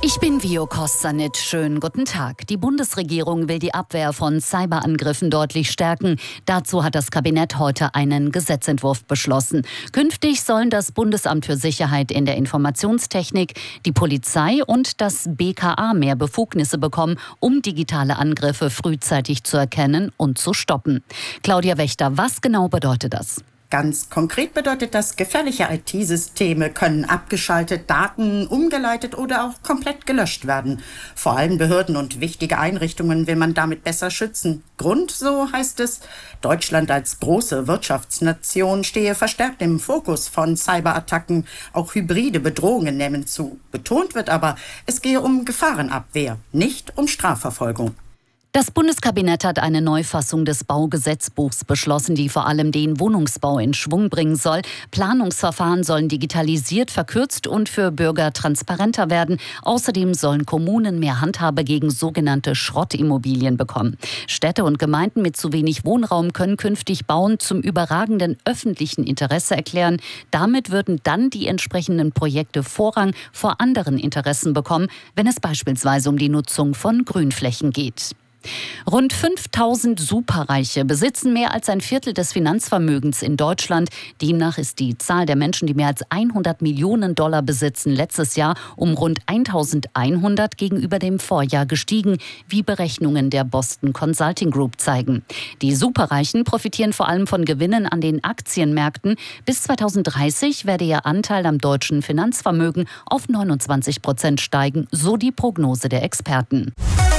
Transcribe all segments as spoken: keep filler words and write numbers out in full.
Ich bin Vio Kossanit. Schönen guten Tag. Die Bundesregierung will die Abwehr von Cyberangriffen deutlich stärken. Dazu hat das Kabinett heute einen Gesetzentwurf beschlossen. Künftig sollen das Bundesamt für Sicherheit in der Informationstechnik, die Polizei und das B K A mehr Befugnisse bekommen, um digitale Angriffe frühzeitig zu erkennen und zu stoppen. Claudia Wächter, was genau bedeutet das? Ganz konkret bedeutet das, gefährliche I T-Systeme können abgeschaltet, Daten umgeleitet oder auch komplett gelöscht werden. Vor allem Behörden und wichtige Einrichtungen will man damit besser schützen. Grund, so heißt es, Deutschland als große Wirtschaftsnation stehe verstärkt im Fokus von Cyberattacken. Auch hybride Bedrohungen nehmen zu. Betont wird aber, es gehe um Gefahrenabwehr, nicht um Strafverfolgung. Das Bundeskabinett hat eine Neufassung des Baugesetzbuchs beschlossen, die vor allem den Wohnungsbau in Schwung bringen soll. Planungsverfahren sollen digitalisiert, verkürzt und für Bürger transparenter werden. Außerdem sollen Kommunen mehr Handhabe gegen sogenannte Schrottimmobilien bekommen. Städte und Gemeinden mit zu wenig Wohnraum können künftig Bauen zum überragenden öffentlichen Interesse erklären. Damit würden dann die entsprechenden Projekte Vorrang vor anderen Interessen bekommen, wenn es beispielsweise um die Nutzung von Grünflächen geht. Rund fünftausend Superreiche besitzen mehr als ein Viertel des Finanzvermögens in Deutschland. Demnach ist die Zahl der Menschen, die mehr als hundert Millionen Dollar besitzen, letztes Jahr um rund eintausendeinhundert gegenüber dem Vorjahr gestiegen, wie Berechnungen der Boston Consulting Group zeigen. Die Superreichen profitieren vor allem von Gewinnen an den Aktienmärkten. Bis zweitausenddreißig werde ihr Anteil am deutschen Finanzvermögen auf neunundzwanzig Prozent steigen, so die Prognose der Experten.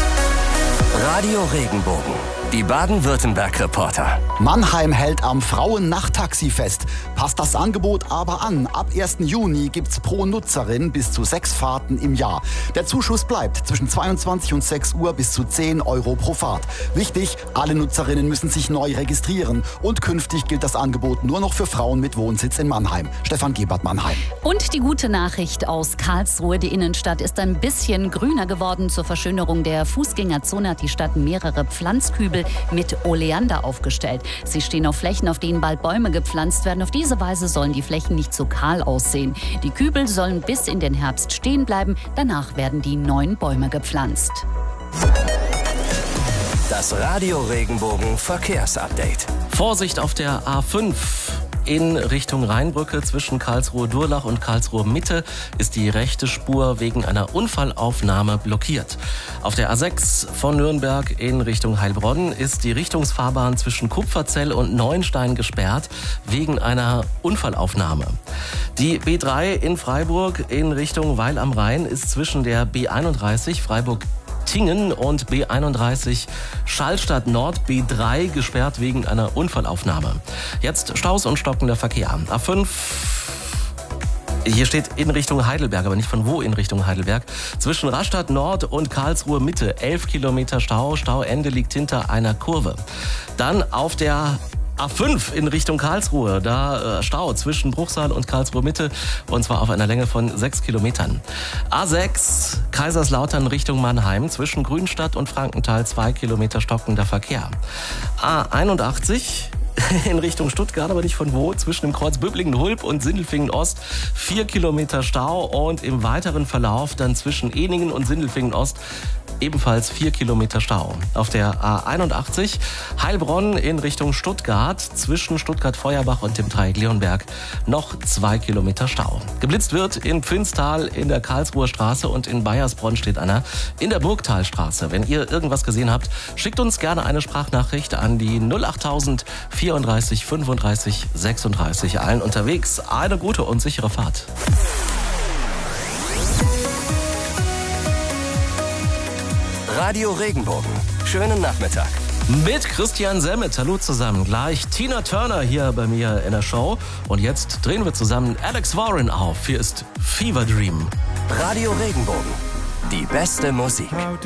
Radio Regenbogen, die Baden-Württemberg-Reporter. Mannheim hält am Frauen-Nachttaxi fest. Passt das Angebot aber an. Ab ersten Juni gibt's pro Nutzerin bis zu sechs Fahrten im Jahr. Der Zuschuss bleibt zwischen zweiundzwanzig und sechs Uhr bis zu zehn Euro pro Fahrt. Wichtig, alle Nutzerinnen müssen sich neu registrieren. Und künftig gilt das Angebot nur noch für Frauen mit Wohnsitz in Mannheim. Stefan Gebert, Mannheim. Und die gute Nachricht aus Karlsruhe. Die Innenstadt ist ein bisschen grüner geworden. Zur Verschönerung der Fußgängerzone hat die Stadt mehrere Pflanzkübel mit Oleander aufgestellt. Sie stehen auf Flächen, auf denen bald Bäume gepflanzt werden. Auf diese Weise sollen die Flächen nicht so kahl aussehen. Die Kübel sollen bis in den Herbst stehen bleiben. Danach werden die neuen Bäume gepflanzt. Das Radio Regenbogen Verkehrsupdate. Vorsicht auf der A fünf. In Richtung Rheinbrücke zwischen Karlsruhe-Durlach und Karlsruhe-Mitte ist die rechte Spur wegen einer Unfallaufnahme blockiert. Auf der A sechs von Nürnberg in Richtung Heilbronn ist die Richtungsfahrbahn zwischen Kupferzell und Neuenstein gesperrt wegen einer Unfallaufnahme. Die B drei in Freiburg in Richtung Weil am Rhein ist zwischen der B einunddreißig Freiburg Tingen und B einunddreißig Schallstadt Nord B drei gesperrt wegen einer Unfallaufnahme. Jetzt Staus und stockender Verkehr. A fünf, hier steht in Richtung Heidelberg, aber nicht von wo in Richtung Heidelberg. Zwischen Rastatt Nord und Karlsruhe Mitte elf Kilometer Stau. Stauende liegt hinter einer Kurve. Dann auf der A fünf in Richtung Karlsruhe, da äh, Stau zwischen Bruchsal und Karlsruhe Mitte und zwar auf einer Länge von sechs Kilometern. A sechs Kaiserslautern Richtung Mannheim zwischen Grünstadt und Frankenthal zwei Kilometer stockender Verkehr. A einundachtzig in Richtung Stuttgart, aber nicht von wo, zwischen dem Kreuz Böblingen-Hulb und Sindelfingen Ost vier Kilometer Stau und im weiteren Verlauf dann zwischen Eningen und Sindelfingen Ost ebenfalls vier Kilometer Stau. Auf der A einundachtzig Heilbronn in Richtung Stuttgart zwischen Stuttgart-Feuerbach und dem Dreieck Leonberg noch zwei Kilometer Stau. Geblitzt wird in Pfinstal in der Karlsruher Straße und in Bayersbronn steht einer in der Burgtalstraße. Wenn ihr irgendwas gesehen habt, schickt uns gerne eine Sprachnachricht an die null achttausend vierunddreißig fünfunddreißig sechsunddreißig. Allen unterwegs eine gute und sichere Fahrt. Radio Regenbogen. Schönen Nachmittag. Mit Christian Semmet. Hallo zusammen. Gleich Tina Turner hier bei mir in der Show. Und jetzt drehen wir zusammen Alex Warren auf. Hier ist Fever Dream. Radio Regenbogen. Die beste Musik.